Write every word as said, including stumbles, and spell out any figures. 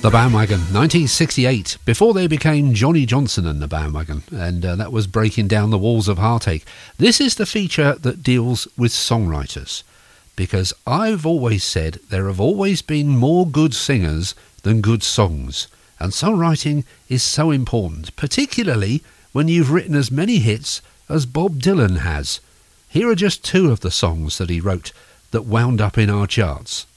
The Bandwagon, nineteen sixty-eight, before they became Johnny Johnson and the Bandwagon, and uh, that was Breaking Down the Walls of Heartache. This is the feature that deals with songwriters, because I've always said there have always been more good singers than good songs, and songwriting is so important, particularly when you've written as many hits as Bob Dylan has. Here are just two of the songs that he wrote that wound up in our charts.